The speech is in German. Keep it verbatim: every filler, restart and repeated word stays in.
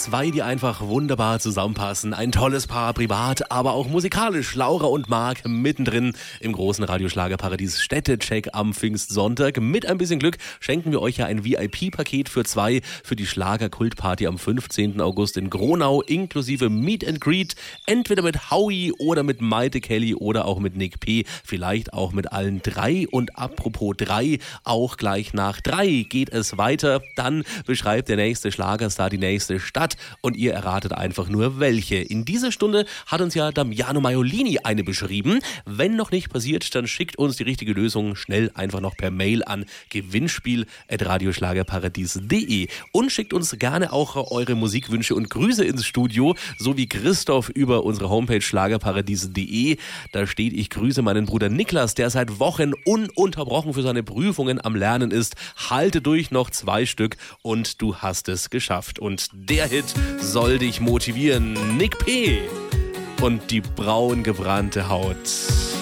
Zwei, die einfach wunderbar zusammenpassen. Ein tolles Paar privat, aber auch musikalisch. Laura und Marc mittendrin im großen Radioschlagerparadies Städtecheck am Pfingstsonntag. Mit ein bisschen Glück schenken wir euch ja ein V I P-Paket für zwei für die Schlagerkultparty am fünfzehnten August in Gronau, inklusive Meet and Greet. Entweder mit Howie oder mit Maite Kelly oder auch mit Nick P. Vielleicht auch mit allen drei. Und apropos drei, auch gleich nach drei geht es weiter. Dann beschreibt der nächste Schlagerstar die nächste Stadt und ihr erratet einfach nur welche. In dieser Stunde hat uns ja Damiano Maiolini eine beschrieben. Wenn noch nicht passiert, dann schickt uns die richtige Lösung schnell einfach noch per Mail an gewinnspiel at radioschlagerparadies punkt de und schickt uns gerne auch eure Musikwünsche und Grüße ins Studio, so wie Christoph über unsere Homepage schlagerparadies punkt de. Da steht: Ich grüße meinen Bruder Niklas, der seit Wochen ununterbrochen für seine Prüfungen am Lernen ist. Halte durch, noch zwei Stück und du hast es geschafft. Und der Hit soll dich motivieren. Nick P. und die braun gebrannte Haut.